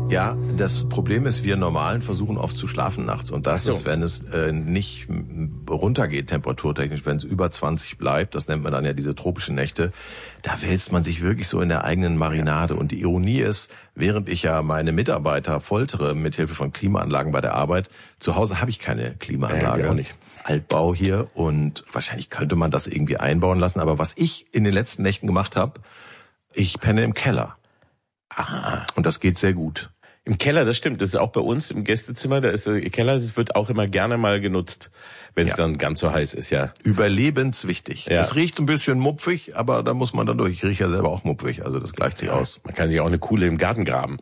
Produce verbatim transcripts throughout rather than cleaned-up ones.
Ja, das Problem ist, wir Normalen versuchen oft zu schlafen nachts. Und das so. ist, wenn es äh, nicht runtergeht, temperaturtechnisch, wenn es über zwanzig bleibt, das nennt man dann ja diese tropischen Nächte, da wälzt man sich wirklich so in der eigenen Marinade. Und die Ironie ist, während ich ja meine Mitarbeiter foltere mit Hilfe von Klimaanlagen bei der Arbeit, zu Hause habe ich keine Klimaanlage. Ja, auch nicht. Altbau hier und wahrscheinlich könnte man das irgendwie einbauen lassen. Aber was ich in den letzten Nächten gemacht habe, ich penne im Keller. Ah. Und das geht sehr gut. Im Keller, das stimmt. Das ist auch bei uns im Gästezimmer. Da ist der Keller, das wird auch immer gerne mal genutzt, wenn es ja. dann ganz so heiß ist, ja. Überlebenswichtig. Ja. Es riecht ein bisschen mupfig, aber da muss man dann durch. Ich rieche ja selber auch mupfig, also das gleicht sich ja. aus. Man kann sich auch eine Kuhle im Garten graben.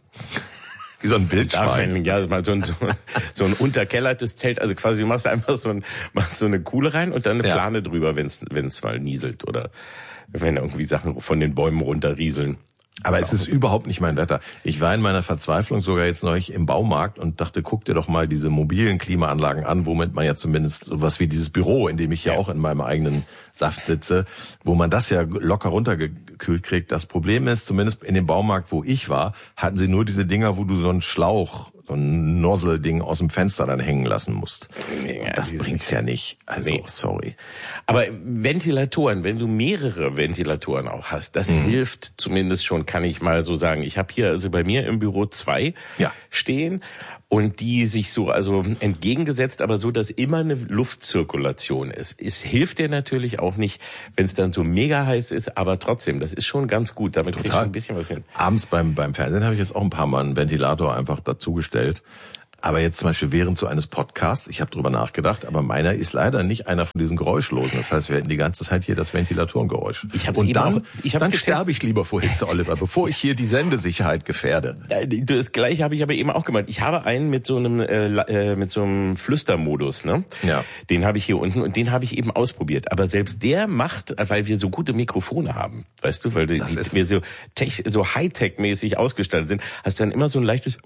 Wie so ein Wildschwein. Ja, mal so ein, so, so ein unterkellertes Zelt. Also quasi du machst einfach so, ein, machst so eine Kuhle rein und dann eine ja. Plane drüber, wenn es mal nieselt oder wenn irgendwie Sachen von den Bäumen runterrieseln. Aber es ist überhaupt nicht mein Wetter. Ich war in meiner Verzweiflung sogar jetzt neulich im Baumarkt und dachte, guck dir doch mal diese mobilen Klimaanlagen an, womit man ja zumindest sowas wie dieses Büro, in dem ich ja, ja auch in meinem eigenen Saft sitze, wo man das ja locker runtergekühlt kriegt. Das Problem ist, zumindest in dem Baumarkt, wo ich war, hatten sie nur diese Dinger, wo du so einen Schlauch, so ein Nozzle-Ding aus dem Fenster dann hängen lassen musst. Ja, das bringt's ja nicht. Also, nee. sorry. Aber Ventilatoren, wenn du mehrere Ventilatoren auch hast, das mhm. hilft zumindest schon, kann ich mal so sagen. Ich habe hier also bei mir im Büro zwei ja. stehen und die sich so also entgegengesetzt, aber so, dass immer eine Luftzirkulation ist. Es hilft dir natürlich auch nicht, wenn es dann so mega heiß ist, aber trotzdem, das ist schon ganz gut. Damit kriegst du ein bisschen was hin. Abends beim beim Fernsehen habe ich jetzt auch ein paar Mal einen Ventilator einfach dazugestellt. Aber jetzt zum Beispiel während so eines Podcasts, ich habe drüber nachgedacht, aber meiner ist leider nicht einer von diesen Geräuschlosen. Das heißt, wir hätten die ganze Zeit hier das Ventilatorengeräusch. Ich hab's Und eben dann, auch, ich hab's dann getestet. sterbe ich lieber vor Hitze, Oliver, bevor ich hier die Sendesicherheit gefährde. Das Gleiche habe ich aber eben auch gemacht. Ich habe einen mit so einem äh, mit so einem Flüstermodus, ne? Ja. Den habe ich hier unten und den habe ich eben ausprobiert. Aber selbst der macht, weil wir so gute Mikrofone haben, weißt du, weil die, die, wir so tech, so Hightech-mäßig ausgestattet sind, hast du dann immer so ein leichtes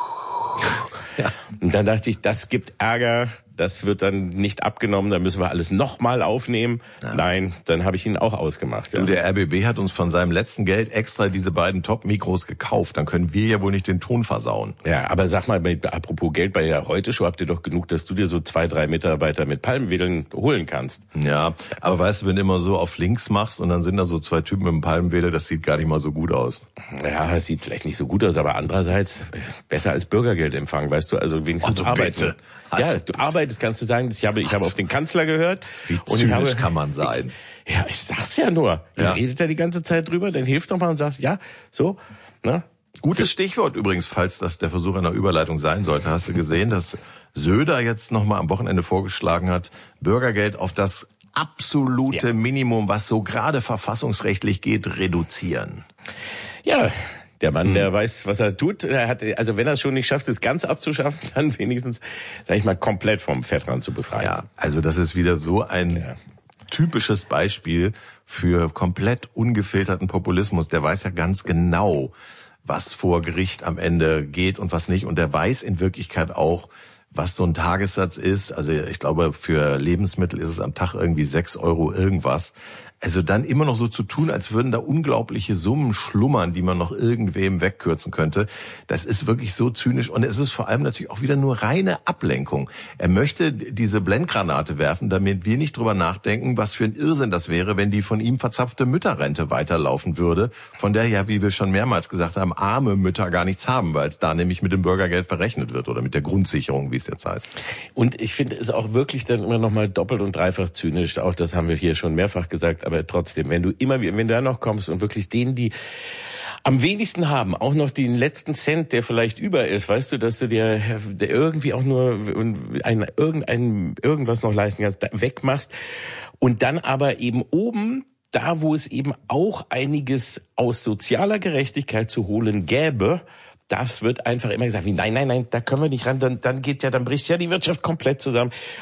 Ja. Und dann dachte ich, das gibt Ärger, das wird dann nicht abgenommen, dann müssen wir alles nochmal aufnehmen. Ja. Nein, dann habe ich ihn auch ausgemacht. Ja. Du, der R B B hat uns von seinem letzten Geld extra diese beiden Top-Mikros gekauft, dann können wir ja wohl nicht den Ton versauen. Ja, aber sag mal, apropos Geld, bei der Heute-Show habt ihr doch genug, dass du dir so zwei, drei Mitarbeiter mit Palmwedeln holen kannst. Ja, aber weißt du, wenn du immer so auf links machst und dann sind da so zwei Typen mit einem Palmwedel, das sieht gar nicht mal so gut aus. Ja, das sieht vielleicht nicht so gut aus, aber andererseits besser als Bürgergeldempfang, weißt du, also wenigstens also arbeiten. Bitte. Also ja, du arbeitest, kannst du sagen, ich habe, ich habe auf den Kanzler gehört. Wie und zynisch ich habe, kann man sein? Ich, ja, ich sag's ja nur. Ihr ja. redet ja die ganze Zeit drüber, dann hilft doch mal und sagt, ja, so, ne? Gutes Stichwort übrigens, falls das der Versuch einer Überleitung sein sollte. Hast du gesehen, dass Söder jetzt nochmal am Wochenende vorgeschlagen hat, Bürgergeld auf das absolute ja. Minimum, was so gerade verfassungsrechtlich geht, reduzieren? Ja. Der Mann, der weiß, was er tut, er hat, also wenn er es schon nicht schafft, es ganz abzuschaffen, dann wenigstens, sag ich mal, komplett vom Fettrand zu befreien. Ja, also das ist wieder so ein ja. typisches Beispiel für komplett ungefilterten Populismus. Der weiß ja ganz genau, was vor Gericht am Ende geht und was nicht. Und der weiß in Wirklichkeit auch, was so ein Tagessatz ist. Also ich glaube, für Lebensmittel ist es am Tag irgendwie sechs Euro irgendwas. Also dann immer noch so zu tun, als würden da unglaubliche Summen schlummern, die man noch irgendwem wegkürzen könnte. Das ist wirklich so zynisch. Und es ist vor allem natürlich auch wieder nur reine Ablenkung. Er möchte diese Blendgranate werfen, damit wir nicht drüber nachdenken, was für ein Irrsinn das wäre, wenn die von ihm verzapfte Mütterrente weiterlaufen würde, von der ja, wie wir schon mehrmals gesagt haben, arme Mütter gar nichts haben, weil es da nämlich mit dem Bürgergeld verrechnet wird oder mit der Grundsicherung, wie es jetzt heißt. Und ich finde es auch wirklich dann immer noch mal doppelt und dreifach zynisch. Auch das haben wir hier schon mehrfach gesagt. Aber trotzdem, wenn du immer, wenn du da noch kommst und wirklich denen, die am wenigsten haben, auch noch den letzten Cent, der vielleicht über ist, weißt du, dass du dir der irgendwie auch nur ein, irgendein, irgendwas noch leisten kannst, wegmachst und dann aber eben oben, da wo es eben auch einiges aus sozialer Gerechtigkeit zu holen gäbe, das wird einfach immer gesagt, wie nein, nein, nein, da können wir nicht ran, dann, dann geht ja, dann bricht ja die Wirtschaft komplett zusammen. Und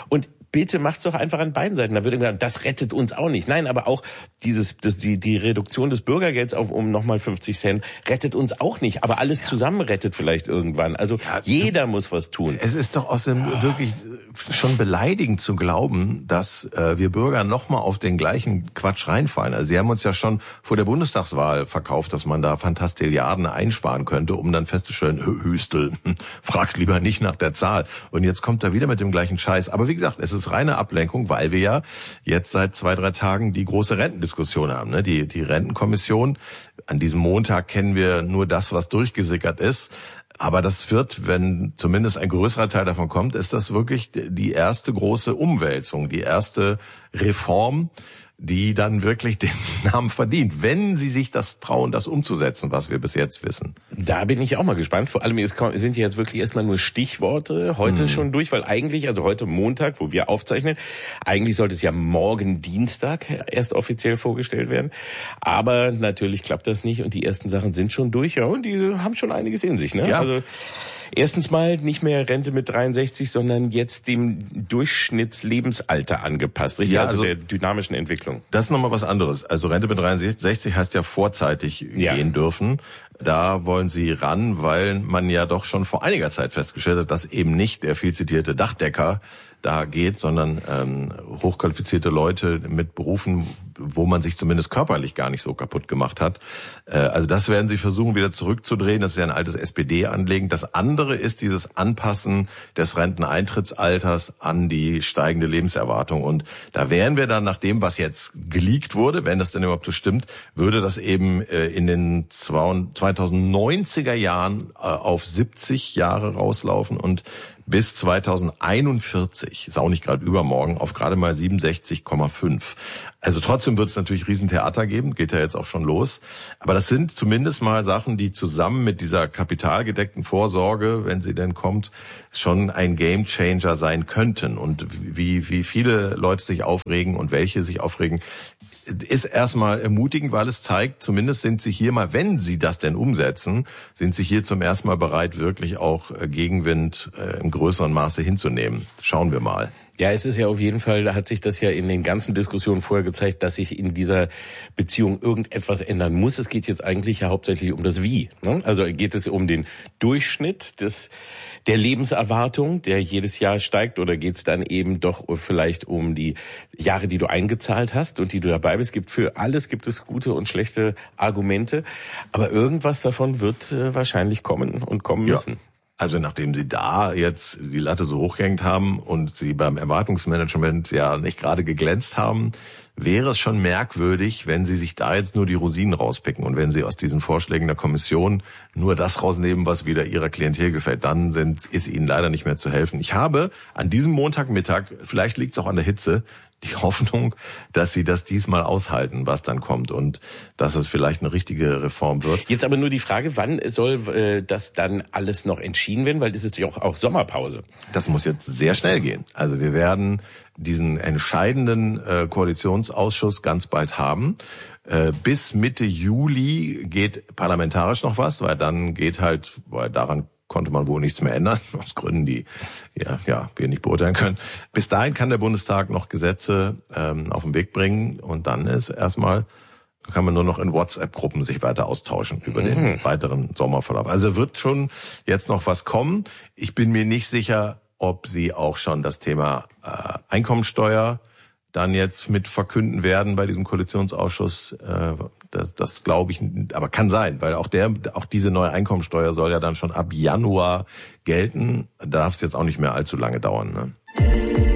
bitte macht's doch einfach an beiden Seiten. Da würde ich sagen, das rettet uns auch nicht. Nein, aber auch dieses, das, die, die Reduktion des Bürgergelds auf um nochmal fünfzig Cent rettet uns auch nicht. Aber alles zusammen rettet vielleicht irgendwann. Also ja, jeder muss was tun. Es ist doch außerdem oh. wirklich schon beleidigend zu glauben, dass äh, wir Bürger nochmal auf den gleichen Quatsch reinfallen. Also Sie haben uns ja schon vor der Bundestagswahl verkauft, dass man da Fantastilliarden einsparen könnte, um dann festzustellen, Hüstel, fragt lieber nicht nach der Zahl. Und jetzt kommt er wieder mit dem gleichen Scheiß. Aber wie gesagt, es ist reine Ablenkung, weil wir ja jetzt seit zwei, drei Tagen die große Rentendiskussion haben. Ne? Die, die Rentenkommission, an diesem Montag kennen wir nur das, was durchgesickert ist. Aber das wird, wenn zumindest ein größerer Teil davon kommt, ist das wirklich die erste große Umwälzung, die erste Reform, die dann wirklich den Namen verdient, wenn sie sich das trauen, das umzusetzen, was wir bis jetzt wissen. Da bin ich auch mal gespannt. Vor allem sind hier jetzt wirklich erstmal nur Stichworte heute hm. schon durch, weil eigentlich, also heute Montag, wo wir aufzeichnen, eigentlich sollte es ja morgen Dienstag erst offiziell vorgestellt werden. Aber natürlich klappt das nicht und die ersten Sachen sind schon durch, ja, und die haben schon einiges in sich, ne? Ja. Also erstens mal nicht mehr Rente mit dreiundsechzig, sondern jetzt dem Durchschnittslebensalter angepasst, richtig? Ja, also, also der dynamischen Entwicklung. Das ist nochmal was anderes. Also Rente mit dreiundsechzig heißt ja vorzeitig ja. gehen dürfen. Da wollen sie ran, weil man ja doch schon vor einiger Zeit festgestellt hat, dass eben nicht der viel zitierte Dachdecker da geht, sondern ähm, hochqualifizierte Leute mit Berufen, wo man sich zumindest körperlich gar nicht so kaputt gemacht hat. Äh, also das werden sie versuchen wieder zurückzudrehen. Das ist ja ein altes S P D-Anliegen. Das andere ist dieses Anpassen des Renteneintrittsalters an die steigende Lebenserwartung. Und da wären wir dann nach dem, was jetzt geleakt wurde, wenn das denn überhaupt so stimmt, würde das eben äh, in den zweitausendneunziger Jahren äh, auf siebzig Jahre rauslaufen und bis zweitausendeinundvierzig, ist auch nicht gerade übermorgen, auf gerade mal siebenundsechzig Komma fünf. Also trotzdem wird es natürlich Riesentheater geben, geht ja jetzt auch schon los. Aber das sind zumindest mal Sachen, die zusammen mit dieser kapitalgedeckten Vorsorge, wenn sie denn kommt, schon ein Gamechanger sein könnten. Und wie, wie viele Leute sich aufregen und welche sich aufregen, ist erstmal ermutigend, weil es zeigt, zumindest sind sie hier mal, wenn sie das denn umsetzen, sind sie hier zum ersten Mal bereit, wirklich auch Gegenwind im größeren Maße hinzunehmen. Schauen wir mal. Ja, es ist ja auf jeden Fall, da hat sich das ja in den ganzen Diskussionen vorher gezeigt, dass sich in dieser Beziehung irgendetwas ändern muss. Es geht jetzt eigentlich ja hauptsächlich um das Wie, ne? Also geht es um den Durchschnitt des der Lebenserwartung, der jedes Jahr steigt, oder geht es dann eben doch vielleicht um die Jahre, die du eingezahlt hast und die du dabei bist? Gibt für alles gibt es gute und schlechte Argumente, aber irgendwas davon wird äh, wahrscheinlich kommen und kommen müssen. Ja. Also nachdem sie da jetzt die Latte so hochgehängt haben und sie beim Erwartungsmanagement ja nicht gerade geglänzt haben, wäre es schon merkwürdig, wenn sie sich da jetzt nur die Rosinen rauspicken und wenn sie aus diesen Vorschlägen der Kommission nur das rausnehmen, was wieder ihrer Klientel gefällt, dann sind, ist ihnen leider nicht mehr zu helfen. Ich habe an diesem Montagmittag, vielleicht liegt es auch an der Hitze, die Hoffnung, dass sie das diesmal aushalten, was dann kommt, und dass es vielleicht eine richtige Reform wird. Jetzt aber nur die Frage, wann soll äh, das dann alles noch entschieden werden? Weil es ist ja auch, auch Sommerpause. Das muss jetzt sehr schnell gehen. Also wir werden diesen entscheidenden äh, Koalitionsausschuss ganz bald haben. Äh, bis Mitte Juli geht parlamentarisch noch was, weil dann geht halt, weil daran konnte man wohl nichts mehr ändern, aus Gründen, die ja, ja wir nicht beurteilen können. Bis dahin kann der Bundestag noch Gesetze ähm, auf den Weg bringen, und dann ist erstmal, kann man nur noch in WhatsApp-Gruppen sich weiter austauschen über mhm. den weiteren Sommerverlauf. Also wird schon jetzt noch was kommen. Ich bin mir nicht sicher, ob sie auch schon das Thema äh, Einkommensteuer dann jetzt mit verkünden werden bei diesem Koalitionsausschuss. Äh, das, das glaube ich, aber kann sein, weil auch der, auch diese neue Einkommensteuer soll ja dann schon ab Januar gelten. Darf es jetzt auch nicht mehr allzu lange dauern, ne?